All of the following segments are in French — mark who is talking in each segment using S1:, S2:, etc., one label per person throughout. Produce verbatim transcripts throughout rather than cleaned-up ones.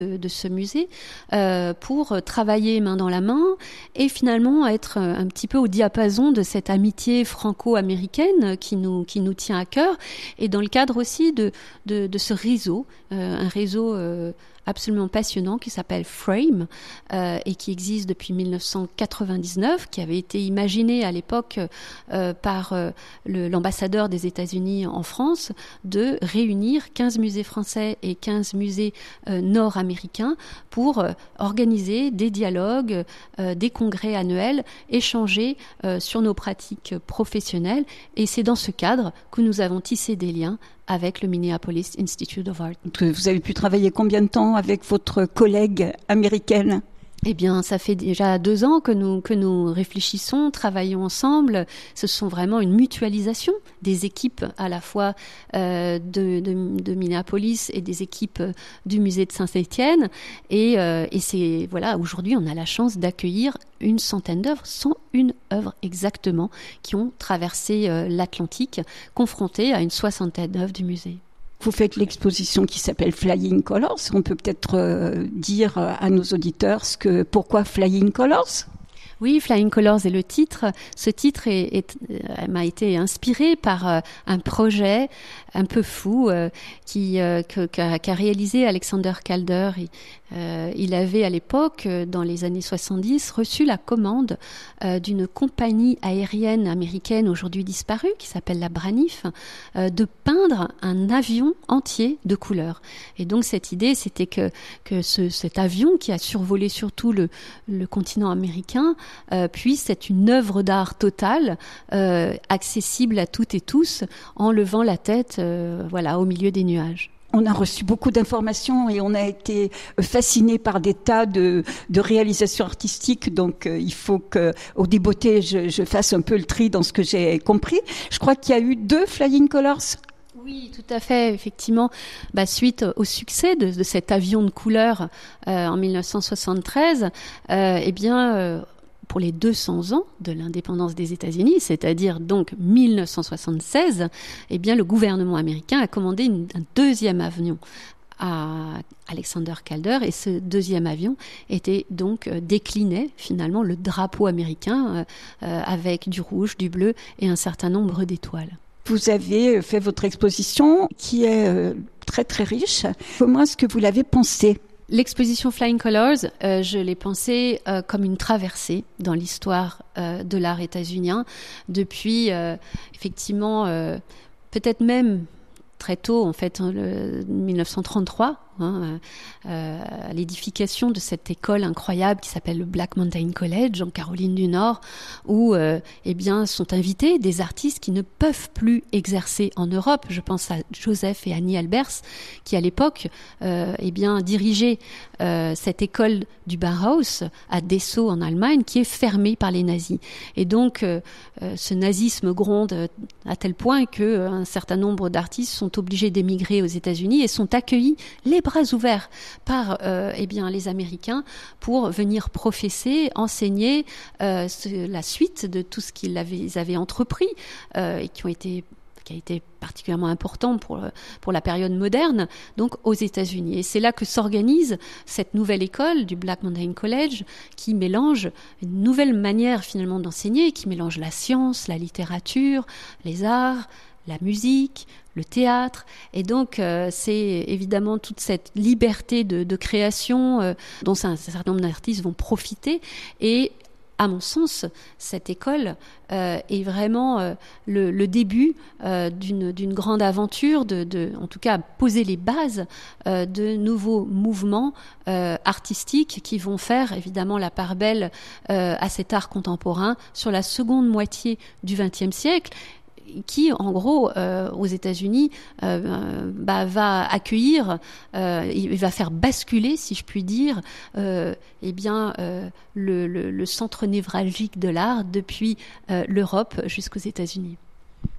S1: de ce musée euh, pour travailler main dans la main et finalement être un petit peu au diapason de cette amitié franco-américaine qui nous, qui nous tient à cœur et dans le cadre aussi de, de, de ce réseau, euh, un réseau euh, absolument passionnant qui s'appelle Frame euh, et qui existe depuis dix-neuf cent quatre-vingt-dix-neuf, qui avait été imaginé à l'époque euh, par euh, le, l'ambassadeur des États-Unis en France de réunir quinze musées français et quinze musées euh, nord-américains pour euh, organiser des dialogues, euh, des congrès annuels, échanger euh, sur nos pratiques professionnelles. Et c'est dans ce cadre que nous avons tissé des liens avec le Minneapolis Institute of Art.
S2: Vous avez pu travailler combien de temps avec votre collègue américaine ?
S1: Eh bien, ça fait déjà deux ans que nous, que nous réfléchissons, travaillons ensemble. Ce sont vraiment une mutualisation des équipes à la fois euh, de, de, de Minneapolis et des équipes du musée de Saint-Étienne. Et, euh, et c'est, voilà, aujourd'hui, on a la chance d'accueillir une centaine d'œuvres, cent une œuvres exactement, qui ont traversé euh, l'Atlantique, confrontées à une soixantaine d'œuvres du musée.
S2: Vous faites l'exposition qui s'appelle Flying Colors. On peut peut-être euh, dire à nos auditeurs ce que, pourquoi Flying Colors ?
S1: Oui, Flying Colors est le titre. Ce titre est, est, euh, m'a été inspiré par euh, un projet un peu fou euh, qui, euh, que, qu'a, qu'a réalisé Alexander Calder. Il, euh, il avait à l'époque, dans les années soixante-dix, reçu la commande euh, d'une compagnie aérienne américaine aujourd'hui disparue, qui s'appelle la Braniff, euh, de peindre un avion entier de couleurs. Et donc cette idée, c'était que, que ce, cet avion qui a survolé surtout le, le continent américain euh, puisse être une œuvre d'art totale, euh, accessible à toutes et tous, en levant la tête euh, voilà, au milieu des nuages.
S2: On a reçu beaucoup d'informations et on a été fascinés par des tas de, de réalisations artistiques. Donc, euh, il faut que, au débeauté, je, je fasse un peu le tri dans ce que j'ai compris. Je crois qu'il y a eu deux Flying Colors.
S1: Oui, tout à fait, effectivement. Bah, suite au succès de, de cet avion de couleurs euh, en dix-neuf cent soixante-treize, euh, eh bien... Euh, pour les deux cents ans de l'indépendance des États-Unis, c'est-à-dire donc dix-neuf cent soixante-seize, eh bien le gouvernement américain a commandé une, un deuxième avion à Alexander Calder et ce deuxième avion était donc euh, déclinait finalement le drapeau américain euh, avec du rouge, du bleu et un certain nombre d'étoiles.
S2: Vous avez fait votre exposition qui est euh, très très riche. Comment est-ce que vous l'avez pensée ?
S1: L'exposition Flying Colors, euh, je l'ai pensée euh, comme une traversée dans l'histoire euh, de l'art états-unien depuis, euh, effectivement, euh, peut-être même très tôt, en fait, hein, le dix-neuf cent trente-trois, hein, euh, à l'édification de cette école incroyable qui s'appelle le Black Mountain College en Caroline du Nord, où euh, eh bien, sont invités des artistes qui ne peuvent plus exercer en Europe. Je pense à Joseph et Annie Albers, qui à l'époque euh, eh bien, dirigeaient euh, cette école du Bauhaus à Dessau en Allemagne, qui est fermée par les nazis. Et donc, euh, euh, ce nazisme gronde à tel point qu'un certain nombre d'artistes sont obligés d'émigrer aux États-Unis et sont accueillis les bras ouverts par euh, eh bien, les Américains pour venir professer, enseigner euh, la suite de tout ce qu'ils avaient, ils avaient entrepris euh, et qui ont été qui a été particulièrement important pour, pour la période moderne, donc aux États-Unis. Et c'est là que s'organise cette nouvelle école du Black Mountain College qui mélange une nouvelle manière finalement d'enseigner, qui mélange la science, la littérature, les arts, la musique, le théâtre. Et donc, euh, c'est évidemment toute cette liberté de, de création euh, dont un, un certain nombre d'artistes vont profiter. Et à mon sens, cette école euh, est vraiment euh, le, le début euh, d'une, d'une grande aventure, de, de, en tout cas poser les bases euh, de nouveaux mouvements euh, artistiques qui vont faire évidemment la part belle euh, à cet art contemporain sur la seconde moitié du vingtième siècle, qui, en gros, euh, aux États-Unis, euh, bah, va accueillir, euh, il va faire basculer, si je puis dire, euh, eh bien, euh, le, le, le centre névralgique de l'art depuis euh, l'Europe jusqu'aux États-Unis.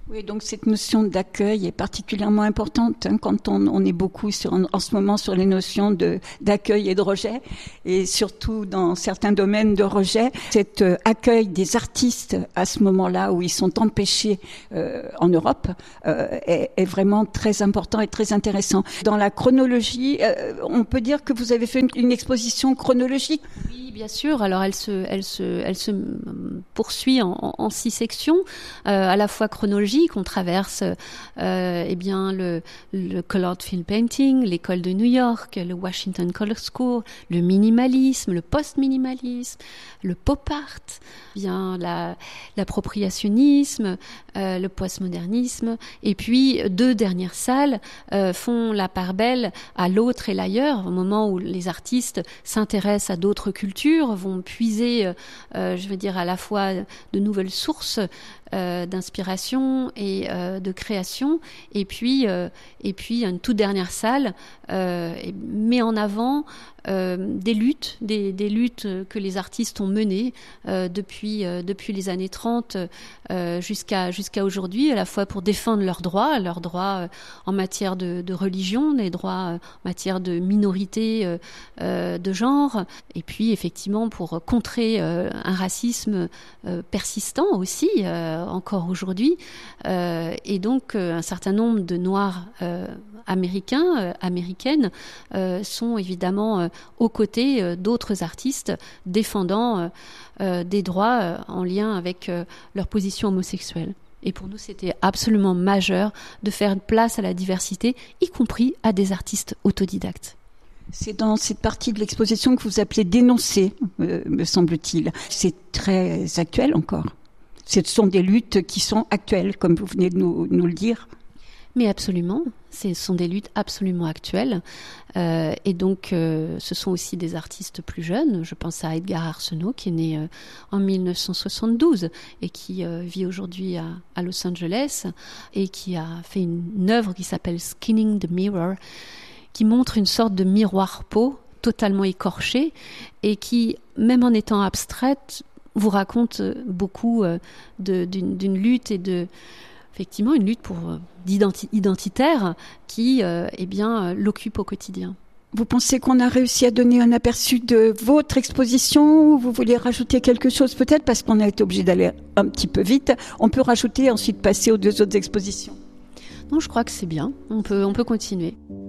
S2: Oui, donc cette notion d'accueil est particulièrement importante hein, quand on, on est beaucoup sur, en, en ce moment sur les notions de, d'accueil et de rejet, et surtout dans certains domaines de rejet. Cet euh, accueil des artistes à ce moment-là où ils sont empêchés euh, en Europe euh, est, est vraiment très important et très intéressant. Dans la chronologie, euh, on peut dire que vous avez fait une, une exposition chronologique.
S1: Oui, bien sûr. Alors elle se, elle se, elle se poursuit en, en, en six sections, euh, à la fois chronologiques. On traverse euh, eh bien le, le colored film painting, l'école de New York, le Washington Color School, le minimalisme, le post-minimalisme, le pop art, bien la, l'appropriationnisme, euh, le postmodernisme, et puis deux dernières salles euh, font la part belle à l'autre et l'ailleurs, au moment où les artistes s'intéressent à d'autres cultures, vont puiser, euh, je veux dire, à la fois de nouvelles sources Euh, d'inspiration et euh, de création, et puis euh, et puis une toute dernière salle euh, met en avant euh, des luttes, des, des luttes que les artistes ont menées euh, depuis euh, depuis les années trente euh, jusqu'à jusqu'à aujourd'hui, à la fois pour défendre leurs droits, leurs droits euh, en matière de, de religion, des droits euh, en matière de minorité euh, euh, de genre, et puis effectivement pour contrer euh, un racisme euh, persistant aussi. Euh, encore aujourd'hui, euh, et donc euh, un certain nombre de Noirs euh, américains, euh, américaines euh, sont évidemment euh, aux côtés euh, d'autres artistes défendant euh, euh, des droits euh, en lien avec euh, leur position homosexuelle. Et pour nous, c'était absolument majeur de faire place à la diversité, y compris à des artistes autodidactes.
S2: C'est dans cette partie de l'exposition que vous appelez dénoncer, euh, me semble-t-il. C'est très actuel encore. Ce sont des luttes qui sont actuelles, comme vous venez de nous, nous le dire.
S1: Mais absolument, ce sont des luttes absolument actuelles. Euh, et donc, euh, ce sont aussi des artistes plus jeunes. Je pense à Edgar Arsenault, qui est né euh, en mille neuf cent soixante-douze et qui euh, vit aujourd'hui à, à Los Angeles et qui a fait une, une œuvre qui s'appelle Skinning the Mirror, qui montre une sorte de miroir peau totalement écorché et qui, même en étant abstraite, vous raconte beaucoup de, d'une, d'une lutte et de, effectivement, une lutte pour d'identi- identitaire qui, euh, eh bien, l'occupe au quotidien.
S2: Vous pensez qu'on a réussi à donner un aperçu de votre exposition, ou vous voulez rajouter quelque chose peut-être, parce qu'on a été obligé d'aller un petit peu vite. On peut rajouter et ensuite passer aux deux autres expositions.
S1: Non, je crois que c'est bien. On peut, on peut continuer.